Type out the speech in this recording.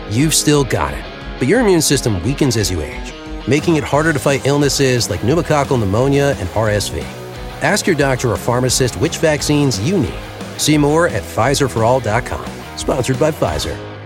You've still got it, but your immune system weakens as you age, making it harder to fight illnesses like pneumococcal pneumonia and RSV. Ask your doctor or pharmacist which vaccines you need. See more at PfizerForAll.com. Sponsored by Pfizer.